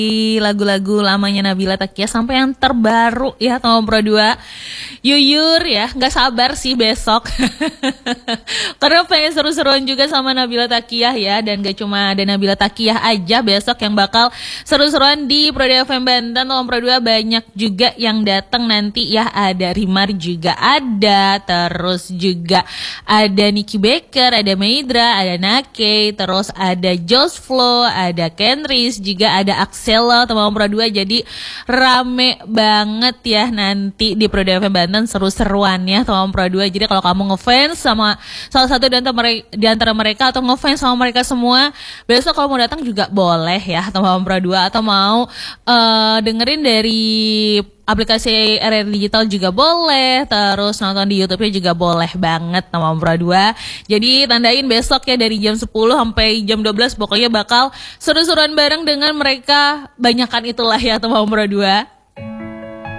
lagu-lagu lamanya Nabila Takia sampai yang terbaru ya Tom Pro 2. Yuyur ya, nggak sabar sih besok. Karena pengen seru-seruan juga sama Nabila Takia ya. Dan gak cuma ada Nabila Takia aja besok yang bakal seru-seruan di Pro 2 FM Banten. Tom Pro 2 banyak juga yang datang nanti ya. Ada Rimar juga ada, terus juga ada Nicky Baker, ada Maidra, ada Nake, terus ada Josh Flo, ada Kenris, juga ada Axela teman Pro 2. Jadi rame banget ya nanti di Pro 2 FM Banten, seru-seruannya teman Pro 2. Jadi kalau kamu ngefans sama salah satu di antara mereka atau ngefans sama mereka semua, besok kalau mau datang juga boleh ya teman Pro 2. Atau mau dengerin dari aplikasi RR Digital juga boleh, terus nonton di YouTube-nya juga boleh banget teman Pro 2. Jadi tandain besok ya dari jam 10 sampai jam 12 pokoknya bakal seru-seruan bareng dengan mereka, banyakan itulah ya teman Pro 2.